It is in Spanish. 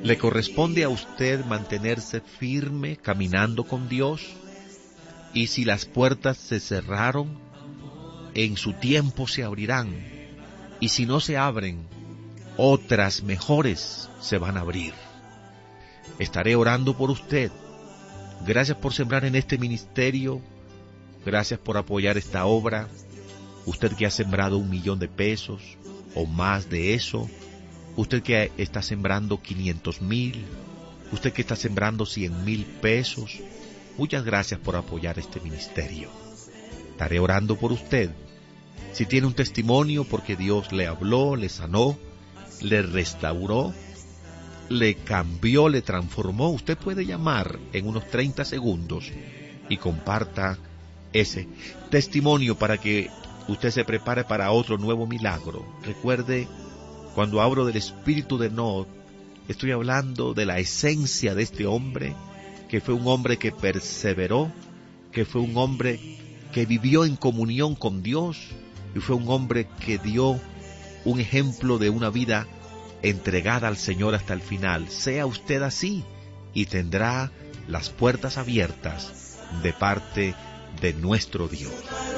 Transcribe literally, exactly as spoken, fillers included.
Le corresponde a usted mantenerse firme caminando con Dios, y si las puertas se cerraron, en su tiempo se abrirán, y si no se abren, otras mejores se van a abrir. Estaré orando por usted. Gracias por sembrar en este ministerio, gracias por apoyar esta obra. Usted que ha sembrado un millón de pesos o más de eso, usted que está sembrando quinientos mil, usted que está sembrando cien mil pesos, muchas gracias por apoyar este ministerio. Estaré orando por usted. Si tiene un testimonio porque Dios le habló, le sanó, le restauró, le cambió, le transformó, usted puede llamar en unos treinta segundos y comparta ese testimonio para que usted se prepare para otro nuevo milagro. Recuerde, cuando hablo del espíritu de Enoc, estoy hablando de la esencia de este hombre, que fue un hombre que perseveró, que fue un hombre que vivió en comunión con Dios, y fue un hombre que dio un ejemplo de una vida entregada al Señor hasta el final. Sea usted así y tendrá las puertas abiertas de parte de nuestro Dios.